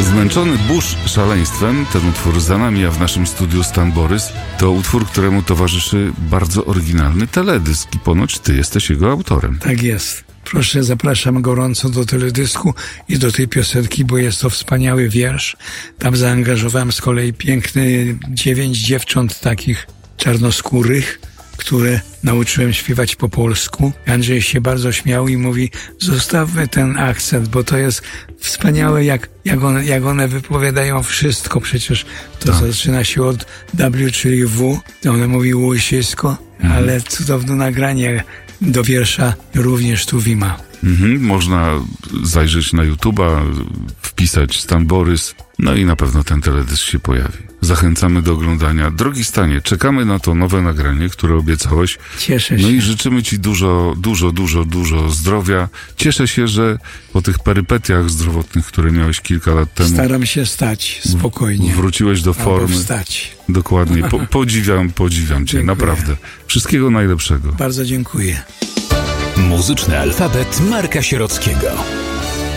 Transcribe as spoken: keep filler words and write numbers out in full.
Zmęczony burz szaleństwem, ten utwór za nami, a w naszym studiu Stan Borys, to utwór, któremu towarzyszy bardzo oryginalny teledysk i ponoć ty jesteś jego autorem. Tak jest. Proszę, zapraszam gorąco do teledysku i do tej piosenki, bo jest to wspaniały wiersz. Tam zaangażowałem z kolei piękne dziewięć dziewcząt takich czarnoskórych, które nauczyłem śpiewać po polsku. Andrzej się bardzo śmiał i mówi, zostawmy ten akcent, bo to jest wspaniałe, jak, jak, one, jak one wypowiadają wszystko. Przecież to tak. Zaczyna się od W, czyli W, one mówi łysisko, mhm. ale cudowne nagranie do wiersza również tu Wima. Mhm, można zajrzeć na YouTube'a, wpisać Stan Borys, no i na pewno ten teledysk się pojawi. Zachęcamy do oglądania. Drogi Stanie, czekamy na to nowe nagranie, które obiecałeś. Cieszę się. No i życzymy ci dużo, dużo, dużo, dużo zdrowia. Cieszę się, że po tych perypetiach zdrowotnych, które miałeś kilka lat temu... Staram się stać spokojnie. Wróciłeś do formy. Albo wstać. Dokładnie. Po, podziwiam, podziwiam cię, dziękuję. Naprawdę. Wszystkiego najlepszego. Bardzo dziękuję. Muzyczny alfabet Marka Sierockiego.